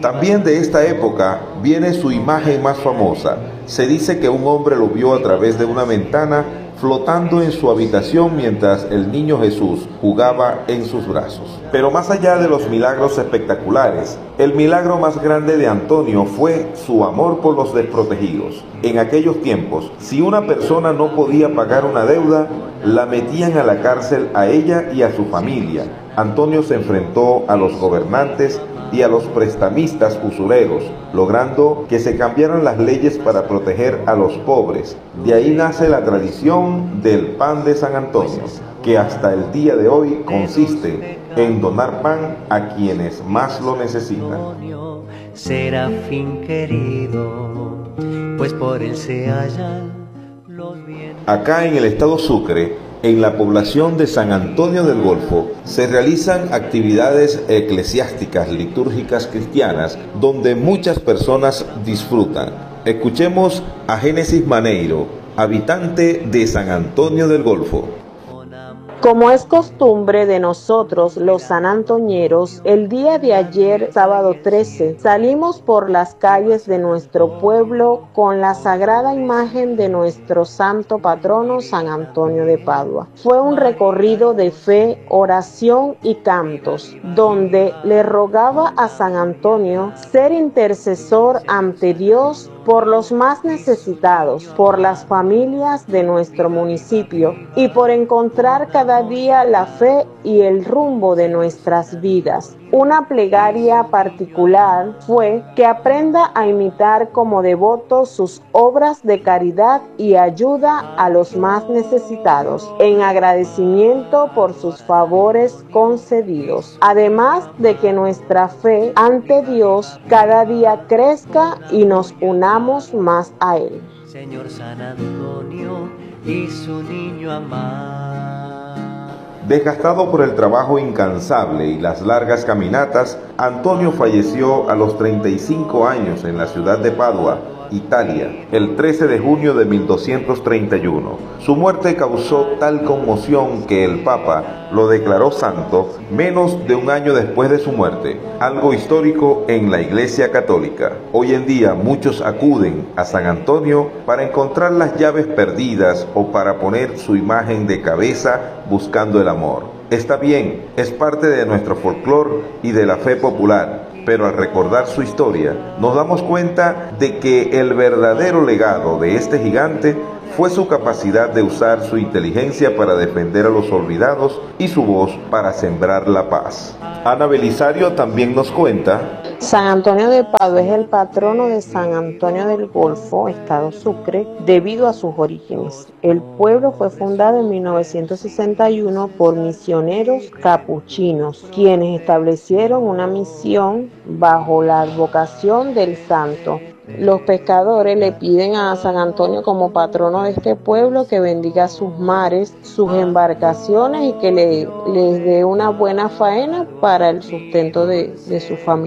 También de esta época viene su imagen más famosa. Se dice que un hombre lo vio a través de una ventana flotando en su habitación mientras el niño Jesús jugaba en sus brazos. Pero más allá de los milagros espectaculares, el milagro más grande de Antonio fue su amor por los desprotegidos. En aquellos tiempos, si una persona no podía pagar una deuda, la metían a la cárcel a ella y a su familia. Antonio se enfrentó a los gobernantes y a los prestamistas usureros, logrando que se cambiaran las leyes para proteger a los pobres. De ahí nace la tradición del pan de San Antonio, que hasta el día de hoy consiste en donar pan a quienes más lo necesitan. Serafín querido, pues por él se hallan los bienes. Acá en el estado Sucre, en la población de San Antonio del Golfo, se realizan actividades eclesiásticas, litúrgicas cristianas, donde muchas personas disfrutan. Escuchemos a Génesis Maneiro, habitante de San Antonio del Golfo. Como es costumbre de nosotros los sanantoñeros, el día de ayer, sábado 13, salimos por las calles de nuestro pueblo con la sagrada imagen de nuestro santo patrono San Antonio de Padua. Fue un recorrido de fe, oración y cantos, donde le rogaba a San Antonio ser intercesor ante Dios por los más necesitados, por las familias de nuestro municipio y por encontrar cada día la fe y el rumbo de nuestras vidas. Una plegaria particular fue que aprenda a imitar como devoto sus obras de caridad y ayuda a los más necesitados, en agradecimiento por sus favores concedidos. Además de que nuestra fe ante Dios cada día crezca y nos unamos más a Él. Señor San Antonio y su niño amado. Desgastado por el trabajo incansable y las largas caminatas, Antonio falleció a los 35 años en la ciudad de Padua, Italia, el 13 de junio de 1231. Su muerte causó tal conmoción que el Papa lo declaró santo menos de un año después de su muerte, algo histórico en la Iglesia Católica. Hoy en día muchos acuden a San Antonio para encontrar las llaves perdidas o para poner su imagen de cabeza buscando el amor. Está bien, es parte de nuestro folclore y de la fe popular, pero al recordar su historia, nos damos cuenta de que el verdadero legado de este gigante fue su capacidad de usar su inteligencia para defender a los olvidados y su voz para sembrar la paz. Ana Belisario también nos cuenta: San Antonio de Padua es el patrono de San Antonio del Golfo, estado Sucre, debido a sus orígenes. El pueblo fue fundado en 1961 por misioneros capuchinos, quienes establecieron una misión bajo la advocación del santo. Los pescadores le piden a San Antonio como patrono de este pueblo que bendiga sus mares, sus embarcaciones y que les dé una buena faena para el sustento de su familia.